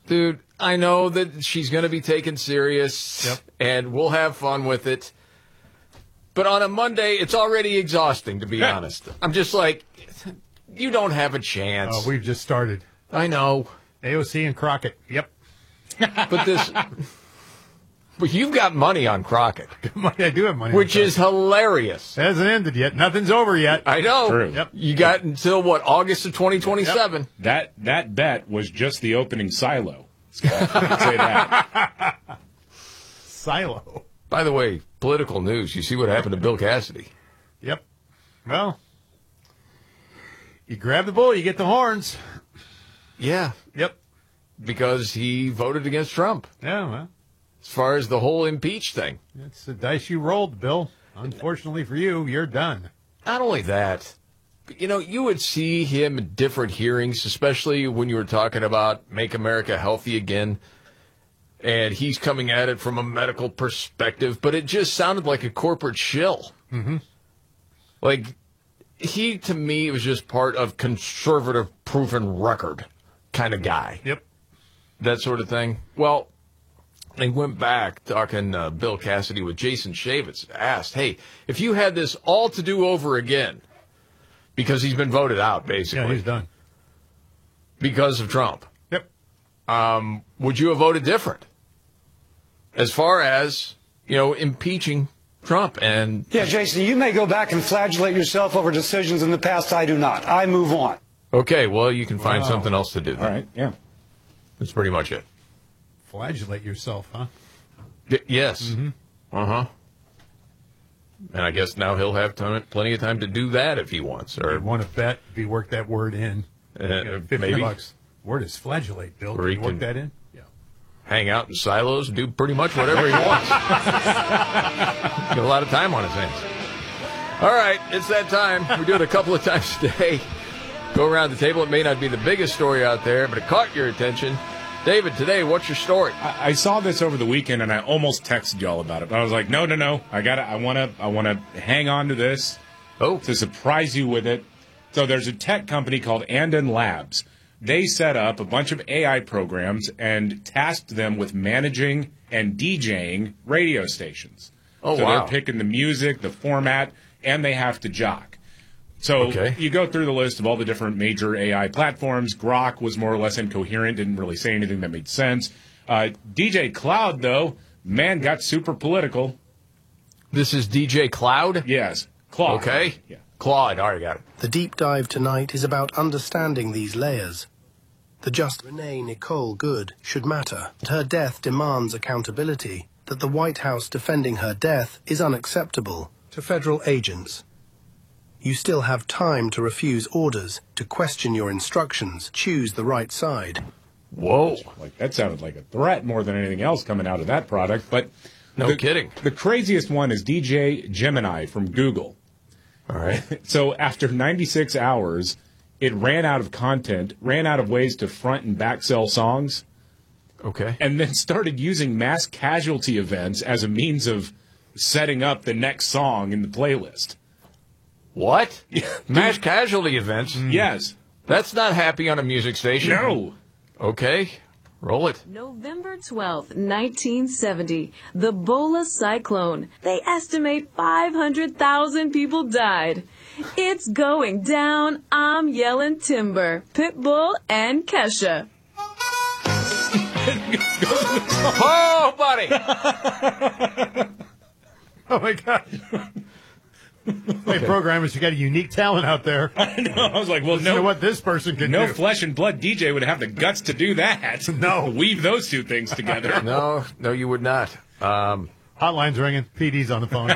Dude, I know that she's going to be taken serious, and we'll have fun with it. But on a Monday, it's already exhausting, to be honest. I'm just like, you don't have a chance. Oh, we've just started. I know. AOC and Crockett. Yep. But you've got money on Crockett. I do have money which is hilarious. It hasn't ended yet. Nothing's over yet. I know. True. Yep. You got until, what, August of 2027? Yep. That bet was just the opening silo. Scott, I can say that. Silo. By the way, political news. You see what happened to Bill Cassidy? Yep. Well, you grab the bull, you get the horns. Yeah. Yep. Because he voted against Trump. Yeah, well. As far as the whole impeach thing. It's the dice you rolled, Bill. Unfortunately for you, you're done. Not only that, but, you would see him in different hearings, especially when you were talking about Make America Healthy Again. And he's coming at it from a medical perspective, but it just sounded like a corporate shill. Mm-hmm. Like, he, to me, was just part of conservative proven record kind of guy. Yep. That sort of thing. Well, they went back talking Bill Cassidy with Jason Chaffetz, asked, hey, if you had this all to do over again, because he's been voted out, basically. Yeah, he's done. Because of Trump. Yep. Would you have voted different? As far as, impeaching Trump and... Yeah, Jason, you may go back and flagellate yourself over decisions in the past. I do not. I move on. Okay, well, you can find something else to do then. All right, yeah. That's pretty much it. Flagellate yourself, huh? Yes. Mm-hmm. Uh-huh. And I guess now he'll have plenty of time to do that if he wants. Or You want to bet if you work that word in. $50. maybe. Word is flagellate, Bill. Or Can he you work can- that in? Yeah. hang out in silos and do pretty much whatever he wants. Got a lot of time on his hands. All right, it's that time. We do it a couple of times today. Go around the table. It may not be the biggest story out there, but it caught your attention. David, today, what's your story? I saw this over the weekend, and I almost texted y'all about it. But I was like, no. I want to hang on to this. To surprise you with it. So there's a tech company called Andon Labs. They set up a bunch of AI programs and tasked them with managing and DJing radio stations. Oh, so wow. they're picking the music, the format, and they have to jock. So you go through the list of all the different major AI platforms. Grok was more or less incoherent, didn't really say anything that made sense. DJ Cloud, though, man, got super political. This is DJ Cloud? Yes. Claude. Okay. Yeah. Claude, all right, got it. The deep dive tonight is about understanding these layers. The just Renee Nicole Good should matter. That her death demands accountability. That the White House defending her death is unacceptable. To federal agents, you still have time to refuse orders, to question your instructions, choose the right side. Whoa. Like that sounded like a threat more than anything else coming out of that product. But no kidding. The craziest one is DJ Gemini from Google. All right. So after 96 hours, it ran out of content, ran out of ways to front and back sell songs. Okay. And then started using mass casualty events as a means of setting up the next song in the playlist. What? Mass casualty events? Yes. That's not happy on a music station. No. Okay. Roll it. November 12th, 1970, the Bola cyclone. They estimate 500,000 people died. It's going down. I'm yelling timber. Pitbull and Kesha. Oh, buddy. Oh, my God. Hey, programmers, you got a unique talent out there. I know. I was like, well, Listen to what this person can do. No flesh and blood DJ would have the guts to do that. No. Weave those two things together. No, you would not. Hotline's ringing. PD's on the phone.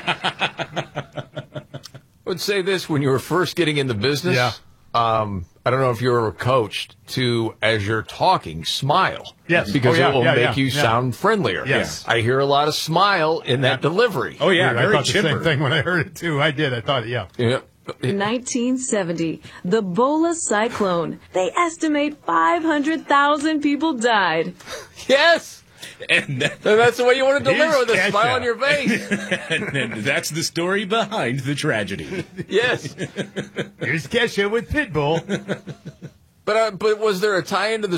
I would say this, when you were first getting in the business, Yeah. I don't know if you were coached to, as you're talking, smile. Yes. Because Oh, yeah, it will yeah, make yeah, you yeah. sound friendlier. Yes. I hear a lot of smile in that delivery. Oh, yeah, Weird. I very thought the chipper. same thing when I heard it, too. I did. I thought, yeah. Yeah. 1970, the Bola cyclone. They estimate 500,000 people died. Yes. And That's the way you want to deliver, Here's with a Kesha. smile on your face. and that's the story behind the tragedy. Yes. Here's Kesha with Pitbull. But was there a tie into the